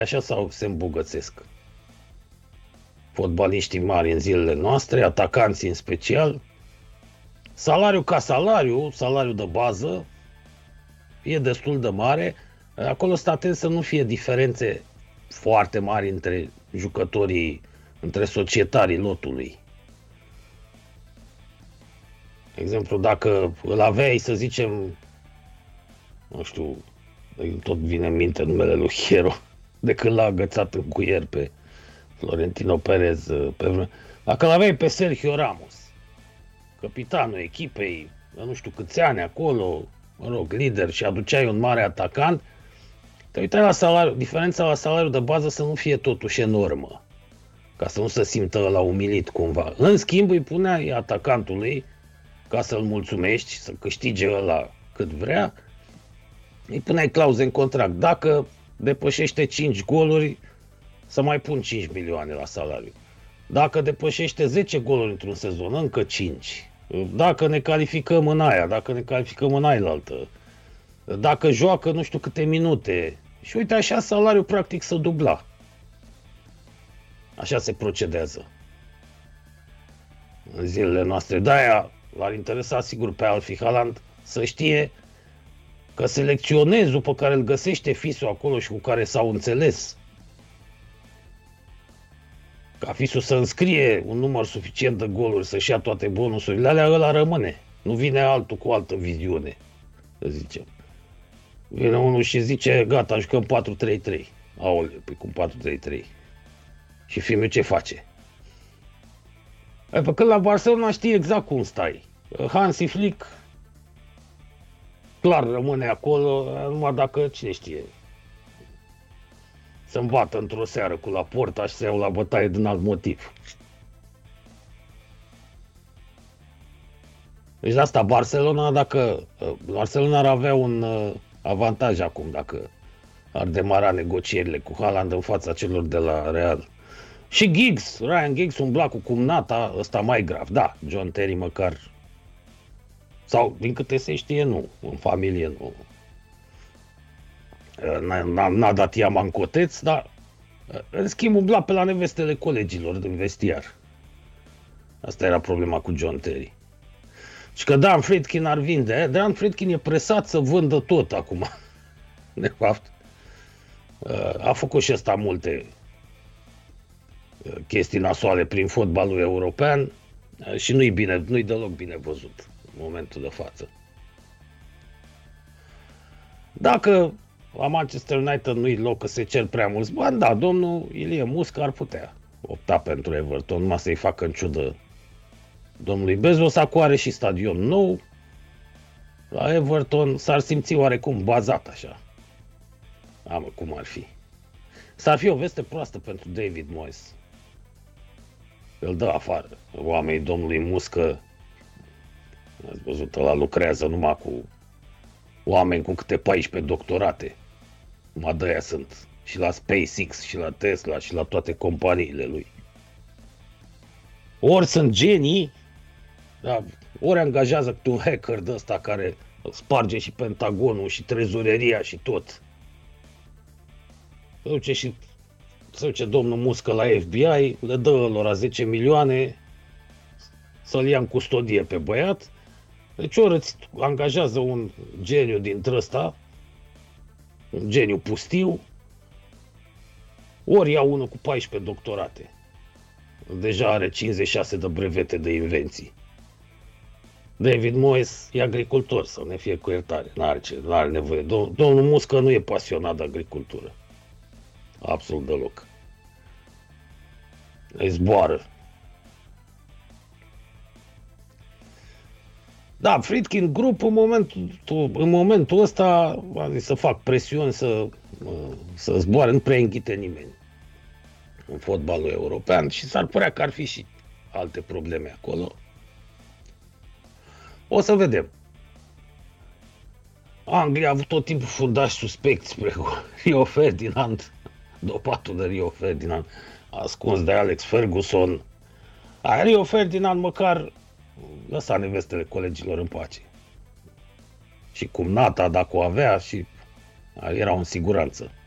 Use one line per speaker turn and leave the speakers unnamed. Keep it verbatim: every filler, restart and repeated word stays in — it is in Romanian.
Așa sau se îmbogățesc fotbaliștii mari în zilele noastre, atacanții în special. Salariul ca salariu, salariul de bază, e destul de mare. Acolo stă atent să nu fie diferențe foarte mari între jucătorii, între societarii lotului. De exemplu, dacă îl aveai, să zicem, nu știu, tot vine în minte numele lui Hero, de când l-a agățat în cuier pe Florentino Perez. Pe... Dacă îl aveai pe Sergio Ramos, capitanul echipei, nu știu câți ani acolo, mă rog, lider, și aduceai un mare atacant, te uitai la salariu, diferența la salariul de bază să nu fie totuși enormă, ca să nu se simtă ăla umilit cumva. În schimb, îi puneai atacantului, ca să-l mulțumești, să câștige ăla cât vrea, îi puneai clauze în contract. Dacă depășește cinci goluri, să mai pun cinci milioane la salariu. Dacă depășește zece goluri într-un sezon, încă cinci. Dacă ne calificăm în aia, dacă ne calificăm în ailaltă, dacă joacă nu știu câte minute. Și uite, așa salariul practic se dubla. Așa se procedează în zilele noastre. De-aia l-ar interesa sigur pe Alfie Haaland să știe că selecționezul pe care îl găsește Fisu acolo și cu care s-au înțeles, ca Fisu să înscrie un număr suficient de goluri, să-și ia toate bonusurile alea, ăla rămâne. Nu vine altul cu altă viziune, să zicem. Vine unul și zice, gata, jucăm patru trei trei. Aoleu, păi cum patru trei trei? Și filmul ce face? Pe când la Barcelona știi exact cum stai. Hansi Flick clar rămâne acolo, numai dacă, cine știe, să îmbată într-o seară cu Laporta și să iau la bătaie din alt motiv. Deci de asta Barcelona, dacă Barcelona ar avea un avantaj acum dacă ar demara negocierile cu Haaland în fața celor de la Real. Și Giggs, Ryan Giggs umbla cu cumnata, ăsta mai grav. Da, John Terry măcar, sau din câte se știe, nu, în familie nu. N-a, n-a dat Iaman Coteț, dar în schimb umbla pe la nevestele colegilor din vestiar. Asta era problema cu John Terry. Și că Dan Friedkin ar vinde, Dan Friedkin e presat să vândă tot acum. De fapt, a făcut și ăsta multe chestii nasoale prin fotbalul european și nu-i bine, nu-i deloc bine văzut în momentul de față. Dacă la Manchester United nu-i loc că se cer prea mulți bani, da, domnul Ilie Muscă ar putea opta pentru Everton, numai să-i facă în ciudă domnului Bezos. Acum are și stadion nou la Everton, s-ar simți oarecum bazat așa. Amă, cum ar fi. S-ar fi o veste proastă pentru David Moyes. Îl dă afară. Oamenii domnului Muscă, ați văzut, ăla lucrează numai cu oameni cu câte paisprezece doctorate. Numai de-aia sunt. Și la SpaceX, și la Tesla, și la toate companiile lui. Ori sunt genii, da, ori angajează câte un hacker de ăsta care sparge și Pentagonul, și trezoreria, și tot. Se duce și se duce domnul Muscă la F B I, le dă lor zece milioane să-l ia în custodie pe băiat. Deci ori îți angajează un geniu dintre ăsta, un geniu pustiu, ori ia unul cu paisprezece doctorate. Deja are cincizeci și șase de brevete de invenții. David Moyes e agricultor, să ne fie cu iertare, n-are, ce, n-are nevoie. Dom- domnul Muscă nu e pasionat de agricultură. Absolut deloc. Îi zboară. Da, Friedkin Group în momentul, în momentul ăsta a zis să fac presiuni să, să zboare, nu prea înghite nimeni în fotbalul european și s-ar părea că ar fi și alte probleme acolo. O să vedem. Anglia a avut tot timpul fundași suspecți, precum Rio Ferdinand, dopatul de Rio Ferdinand, ascuns de Alex Ferguson. A, Rio Ferdinand măcar lăsa nevestele colegilor în pace. Și cum nata, dacă o avea, și era în siguranță.